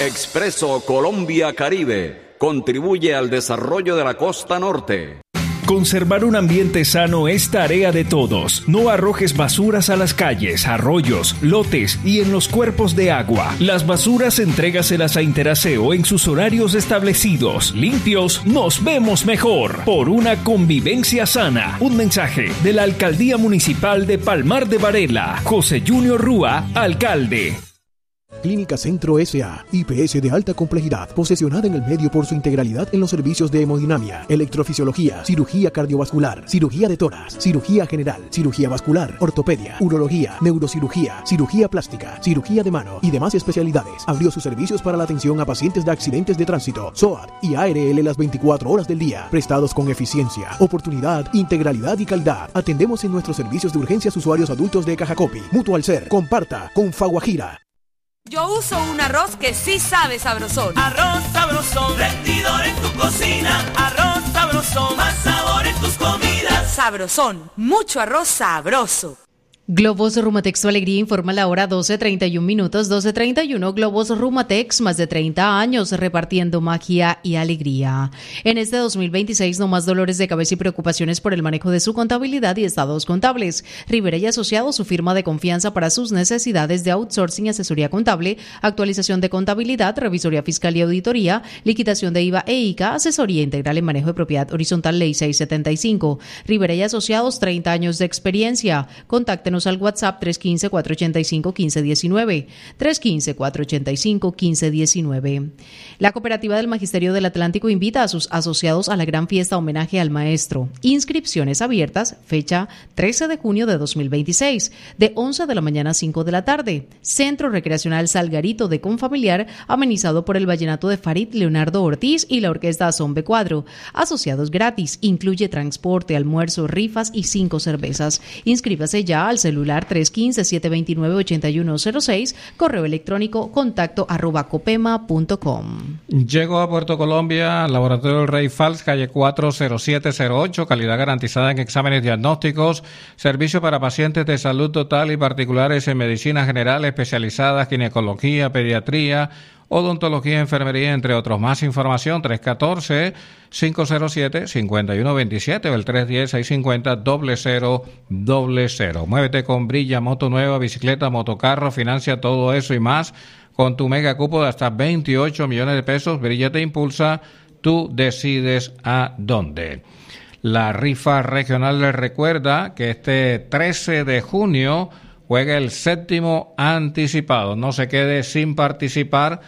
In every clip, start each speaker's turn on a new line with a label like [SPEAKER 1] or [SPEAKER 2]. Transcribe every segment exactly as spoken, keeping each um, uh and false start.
[SPEAKER 1] Expreso Colombia Caribe contribuye al desarrollo de la costa norte.
[SPEAKER 2] Conservar un ambiente sano es tarea de todos. No arrojes basuras a las calles, arroyos, lotes y en los cuerpos de agua. Las basuras entrégaselas a Interaseo en sus horarios establecidos. Limpios, nos vemos mejor. Por una convivencia sana. Un mensaje de la Alcaldía Municipal de Palmar de Varela. José Junior Rúa, alcalde.
[SPEAKER 3] Clínica Centro S A, I P S de alta complejidad, posesionada en el medio por su integralidad en los servicios de hemodinamia, electrofisiología, cirugía cardiovascular, cirugía de tórax, cirugía general, cirugía vascular, ortopedia, urología, neurocirugía, cirugía plástica, cirugía de mano y demás especialidades. Abrió sus servicios para la atención a pacientes de accidentes de tránsito, S O A T y A R L las veinticuatro horas del día, prestados con eficiencia, oportunidad, integralidad y calidad. Atendemos en nuestros servicios de urgencias usuarios adultos de Cajacopi, Mutual Ser, Comparta, Confaguajira.
[SPEAKER 4] Yo uso un arroz que sí sabe sabrosón.
[SPEAKER 5] Arroz sabrosón, rendidor en tu cocina. Arroz sabrosón, más sabor en tus comidas.
[SPEAKER 4] Sabrosón, mucho arroz sabroso.
[SPEAKER 6] Globos Rumatex Tu Alegría informa la hora doce treinta y un minutos, doce treinta y uno. Globos Rumatex, más de treinta años repartiendo magia y alegría. En este dos mil veintiséis, no más dolores de cabeza y preocupaciones por el manejo de su contabilidad y estados contables. Rivera y Asociados, su firma de confianza para sus necesidades de outsourcing, asesoría contable, actualización de contabilidad, revisoría fiscal y auditoría, liquidación de I V A e I C A, asesoría integral en manejo de propiedad horizontal, ley seiscientos setenta y cinco. Rivera y Asociados, treinta años de experiencia. Contáctenos al WhatsApp tres uno cinco, cuatro ocho cinco, uno cinco uno nueve, tres uno cinco, cuatro ocho cinco, uno cinco uno nueve. La Cooperativa del Magisterio del Atlántico invita a sus asociados a la gran fiesta homenaje al maestro. Inscripciones abiertas, fecha trece de junio de dos mil veintiséis, de once de la mañana a cinco de la tarde. Centro Recreacional Salgarito de Confamiliar, amenizado por el vallenato de Farid Leonardo Ortiz y la Orquesta Azombe Cuadro. Asociados gratis, incluye transporte, almuerzo, rifas y cinco cervezas. Inscríbase ya al celular tres uno cinco, siete dos nueve, ocho uno cero seis, correo electrónico contacto arroba copema punto com.
[SPEAKER 7] Llegó a Puerto Colombia, Laboratorio del Rey Fals, calle cuatro cero siete cero ocho, calidad garantizada en exámenes diagnósticos, servicio para pacientes de salud total y particulares en medicina general, especializadas, ginecología, pediatría, odontología, enfermería, entre otros. Más información, tres uno cuatro, cinco cero siete, cinco uno dos siete o el tres uno cero, seis cinco cero, cero cero cero. Muévete con Brilla, moto nueva, bicicleta, motocarro, financia todo eso y más con tu mega cupo de hasta veintiocho millones de pesos. Brilla te impulsa, tú decides a dónde. La rifa regional les recuerda que este trece de junio juega el séptimo anticipado. No se quede sin participar.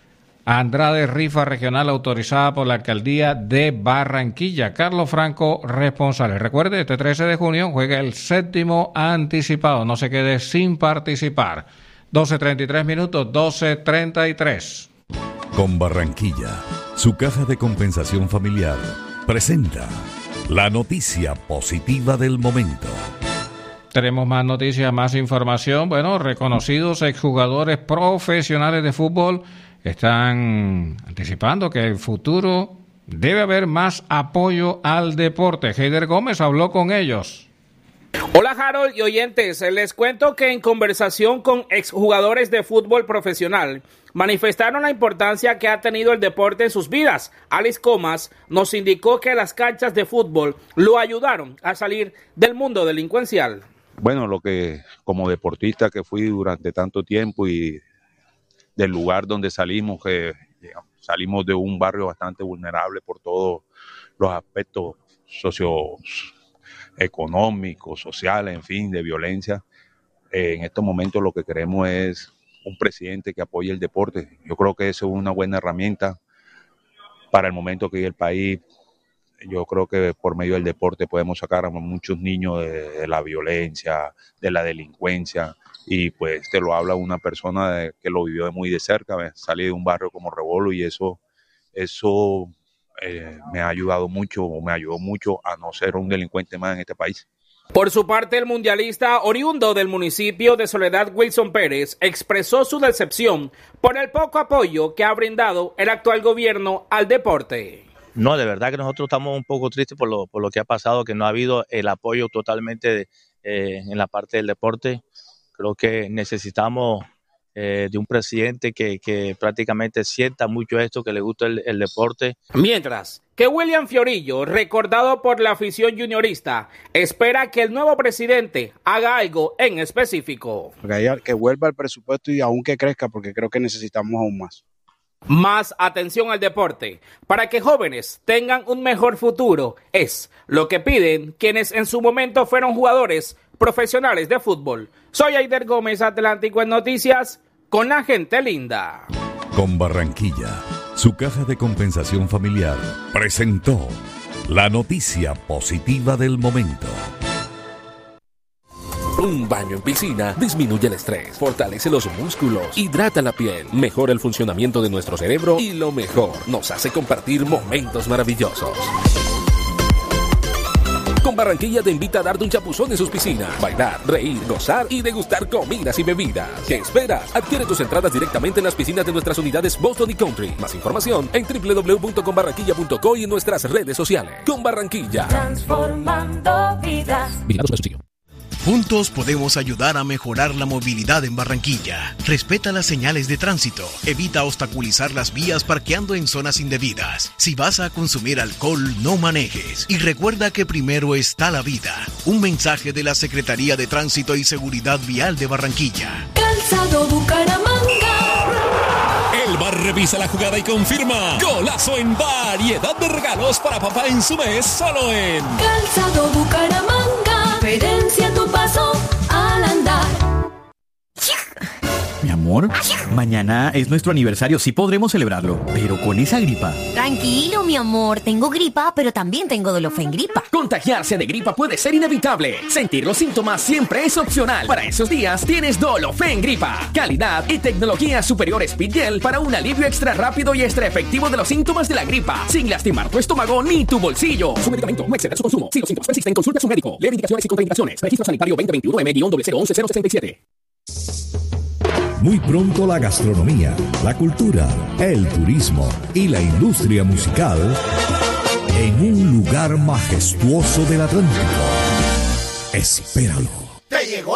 [SPEAKER 7] Andrade, rifa regional autorizada por la Alcaldía de Barranquilla. Carlos Franco, responsable. Recuerde, este trece de junio juega el séptimo anticipado. No se quede sin participar. doce treinta y tres minutos, doce treinta y tres.
[SPEAKER 8] Con Barranquilla, su caja de compensación familiar presenta la noticia positiva del momento.
[SPEAKER 7] Tenemos más noticias, más información. Bueno, reconocidos exjugadores profesionales de fútbol están anticipando que en el futuro debe haber más apoyo al deporte. Heider Gómez habló con ellos.
[SPEAKER 9] Hola Harold y oyentes, les cuento que en conversación con exjugadores de fútbol profesional manifestaron la importancia que ha tenido el deporte en sus vidas. Alex Comas nos indicó que las canchas de fútbol lo ayudaron a salir del mundo delincuencial.
[SPEAKER 10] Bueno, lo que como deportista que fui durante tanto tiempo y del lugar donde salimos, que digamos, salimos de un barrio bastante vulnerable por todos los aspectos socioeconómicos, sociales, en fin, de violencia. Eh, en estos momentos lo que queremos es un presidente que apoye el deporte. Yo creo que eso es una buena herramienta para el momento que vive el país. Yo creo que por medio del deporte podemos sacar a muchos niños de, de la violencia, de la delincuencia, y pues te lo habla una persona de, que lo vivió de muy de cerca. Salí de un barrio como Rebolo y eso, eso eh, me ha ayudado mucho, o me ayudó mucho a no ser un delincuente más en este país.
[SPEAKER 9] Por su parte, el mundialista oriundo del municipio de Soledad, Wilson Pérez, expresó su decepción por el poco apoyo que ha brindado el actual gobierno al deporte.
[SPEAKER 11] No, de verdad que nosotros estamos un poco tristes por lo, por lo que ha pasado, que no ha habido el apoyo totalmente de, eh, en la parte del deporte. Creo que necesitamos eh, de un presidente que, que prácticamente sienta mucho esto, que le gusta el, el deporte.
[SPEAKER 9] Mientras que William Fiorillo, recordado por la afición juniorista, espera que el nuevo presidente haga algo en específico.
[SPEAKER 12] Que vuelva el presupuesto y aún que crezca, porque creo que necesitamos aún más.
[SPEAKER 9] Más atención al deporte, para que jóvenes tengan un mejor futuro, es lo que piden quienes en su momento fueron jugadores profesionales de fútbol. Soy Aider Gómez, Atlántico en Noticias, con la gente linda.
[SPEAKER 8] Con Barranquilla, su caja de compensación familiar presentó la noticia positiva del momento.
[SPEAKER 13] Un baño en piscina disminuye el estrés, fortalece los músculos, hidrata la piel, mejora el funcionamiento de nuestro cerebro y lo mejor, nos hace compartir momentos maravillosos. Con Barranquilla te invita a darte un chapuzón en sus piscinas, bailar, reír, gozar y degustar comidas y bebidas. ¿Qué esperas? Adquiere tus entradas directamente en las piscinas de nuestras unidades Boston y Country. Más información en doble u doble u doble u punto con barranquilla punto co y en nuestras redes sociales. Con Barranquilla.
[SPEAKER 5] Transformando vidas.
[SPEAKER 13] Vigilado Supersubsidio.
[SPEAKER 14] Juntos podemos ayudar a mejorar la movilidad en Barranquilla. Respeta las señales de tránsito. Evita obstaculizar las vías parqueando en zonas indebidas. Si vas a consumir alcohol, no manejes. Y recuerda que primero está la vida. Un mensaje de la Secretaría de Tránsito y Seguridad Vial de Barranquilla.
[SPEAKER 5] Calzado Bucaramanga.
[SPEAKER 15] El Bar revisa la jugada y confirma. Golazo en variedad de regalos para papá en su mes, solo en
[SPEAKER 5] Calzado Bucaramanga. Diferencia tu paso al andar.
[SPEAKER 16] Mi amor, mañana es nuestro aniversario, sí podremos celebrarlo, pero con esa gripa.
[SPEAKER 17] Tranquilo, mi amor, tengo gripa, pero también tengo Dolofengripa.
[SPEAKER 18] Contagiarse de gripa puede ser inevitable. Sentir los síntomas siempre es opcional. Para esos días tienes Dolofengripa. Calidad y tecnología superior Speedgel para un alivio extra rápido y extra efectivo de los síntomas de la gripa, sin lastimar tu estómago ni tu bolsillo. Su medicamento, no exceder su consumo. Si los síntomas persisten, consulta a su médico. Leer indicaciones y contraindicaciones. Registro sanitario veinte veintiuno M cero cero once cero sesenta y siete.
[SPEAKER 8] Muy pronto la gastronomía, la cultura, el turismo y la industria musical en un lugar majestuoso del Atlántico. Espéralo.
[SPEAKER 5] Te llegó